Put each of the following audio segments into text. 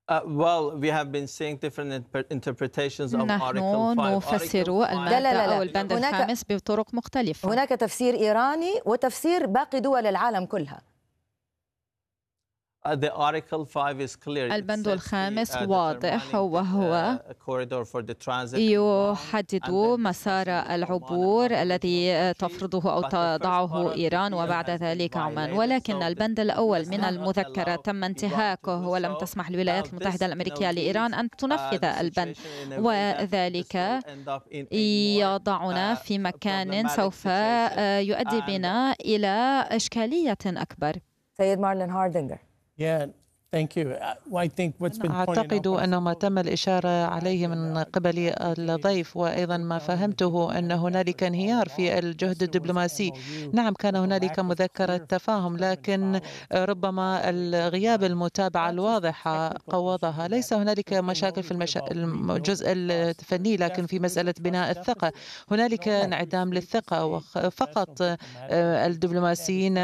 Well, we have been seeing different interpretations of نحن Article 5. نفسر المادة أو البند الخامس بطرق مختلفة. هناك تفسير إيراني وتفسير باقي دول العالم كلها. البند الخامس واضح وهو يحدد مسار العبور الذي تفرضه أو تضعه إيران وبعد ذلك عمان، ولكن البند الأول من المذكرة تم انتهاكه ولم تسمح الولايات المتحدة الأمريكية لإيران أن تنفذ البند، وذلك يضعنا في مكان سوف يؤدي بنا إلى إشكالية أكبر. سيد مارلين هاردينجر. أعتقد أن ما تم الإشارة عليه من قبل الضيف وأيضا ما فهمته أن هنالك انهيار في الجهد الدبلوماسي. نعم، كان هنالك مذكرة تفاهم، لكن ربما الغياب المتابعة الواضحة قوضها. ليس هنالك مشاكل في الجزء الفني، لكن في مسألة بناء الثقة هنالك انعدام للثقة. فقط الدبلوماسيين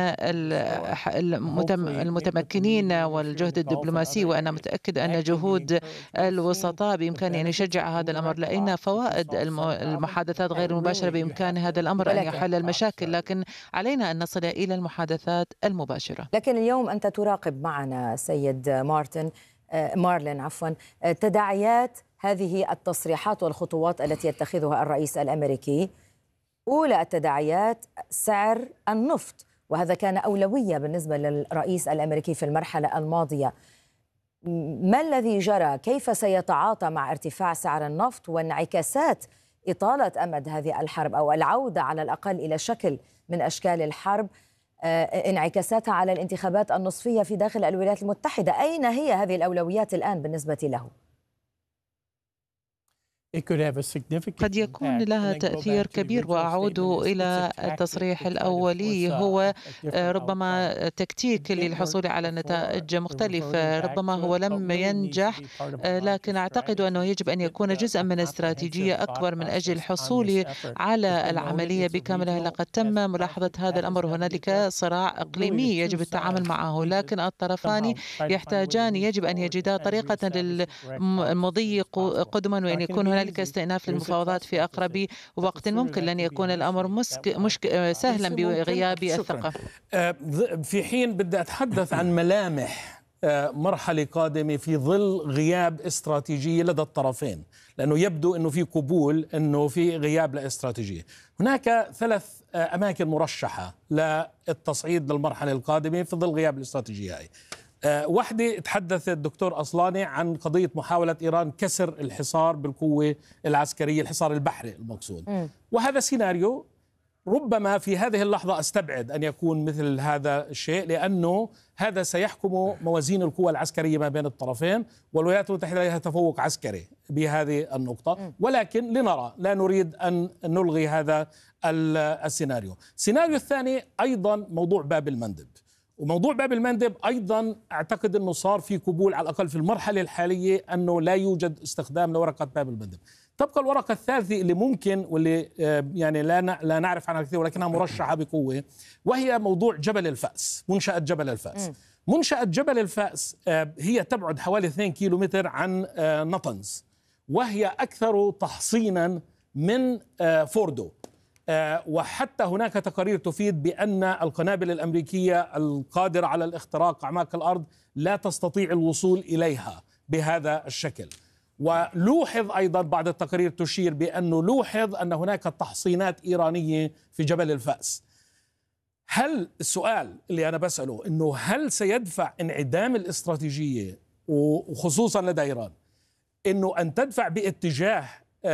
المتمكنين والجهد الدبلوماسي، وأنا متأكد أن جهود الوسطاء بإمكانه أن يشجع هذا الأمر، لأن فوائد المحادثات غير المباشرة بمكان هذا الأمر أن يحل المشاكل، لكن علينا أن نصل إلى المحادثات المباشرة. لكن اليوم أنت تراقب معنا سيد مارلين تداعيات هذه التصريحات والخطوات التي يتخذها الرئيس الأمريكي. أولى التداعيات سعر النفط، وهذا كان أولوية بالنسبة للرئيس الأمريكي في المرحلة الماضية. ما الذي جرى؟ كيف سيتعاطى مع ارتفاع سعر النفط وانعكاسات إطالة أمد هذه الحرب أو العودة على الأقل إلى شكل من أشكال الحرب، انعكاساتها على الانتخابات النصفية في داخل الولايات المتحدة؟ أين هي هذه الأولويات الآن بالنسبة له؟ قد يكون لها تأثير كبير، وأعود إلى التصريح الأولي، هو ربما تكتيك للحصول على نتائج مختلفة. ربما هو لم ينجح، لكن أعتقد أنه يجب أن يكون جزءا من استراتيجية أكبر من أجل الحصول على العملية بكاملها. لقد تم ملاحظة هذا الأمر. هنالك صراع إقليمي يجب التعامل معه، لكن الطرفان يجب أن يجدا طريقة للمضي قدما، وأن يكون هنالك استئناف للمفاوضات في أقرب وقت ممكن. لن يكون الأمر سهلا بغياب الثقة. في حين بدي أتحدث عن ملامح مرحلة قادمة في ظل غياب استراتيجية لدى الطرفين، لأنه يبدو أنه في قبول أنه في غياب لاستراتيجية. هناك 3 أماكن مرشحة للتصعيد للمرحلة القادمة في ظل غياب الاستراتيجية هاي. وحدة تحدث الدكتور أصلاني عن قضية محاولة إيران كسر الحصار بالقوة العسكرية، الحصار البحري المقصود. وهذا سيناريو ربما في هذه اللحظة أستبعد أن يكون مثل هذا الشيء، لأنه هذا سيحكم موازين القوى العسكرية ما بين الطرفين، والولايات المتحدة لها تفوق عسكري بهذه النقطة. ولكن لنرى، لا نريد أن نلغي هذا السيناريو. السيناريو الثاني أيضا موضوع باب المندب، وموضوع باب المندب أيضا أعتقد أنه صار في قبول على الأقل في المرحلة الحالية أنه لا يوجد استخدام لورقة باب المندب. تبقى الورقة الثالثة اللي ممكن واللي يعني لا نعرف عنها كثير ولكنها مرشحة بقوة، وهي موضوع جبل الفأس، منشأة جبل الفأس. منشأة جبل الفأس هي تبعد حوالي 2 كيلومتر عن نطنز، وهي أكثر تحصينا من فوردو. وحتى هناك تقارير تفيد بأن القنابل الأمريكية القادرة على الاختراق أعماق الأرض لا تستطيع الوصول إليها بهذا الشكل. ولوحظ أيضا بعض التقارير تشير بأنه لوحظ أن هناك تحصينات إيرانية في جبل الفأس. هل السؤال اللي أنا بسأله أنه هل سيدفع انعدام الاستراتيجية وخصوصا لدى إيران أنه أن تدفع باتجاه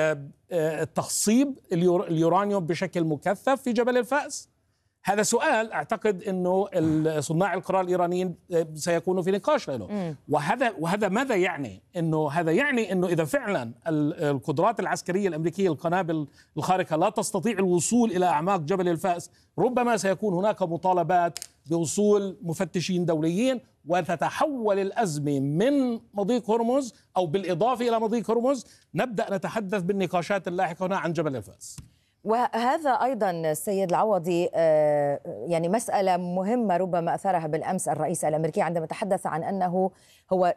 تخصيب اليورانيوم بشكل مكثف في جبل الفأس؟ هذا سؤال أعتقد أنه صناع القرار الإيرانيين سيكونوا في نقاش له. وهذا ماذا يعني؟ هذا يعني أنه إذا فعلا القدرات العسكرية الأمريكية القنابل الخارقة لا تستطيع الوصول إلى أعماق جبل الفأس، ربما سيكون هناك مطالبات بوصول مفتشين دوليين، وتتحول الأزمة من مضيق هرمز أو بالإضافة إلى مضيق هرمز نبدأ نتحدث بالنقاشات اللاحقة هنا عن جبل الفأس. وهذا أيضا السيد العوضي يعني مسألة مهمة ربما أثارها بالأمس الرئيس الأمريكي عندما تحدث عن أنه هو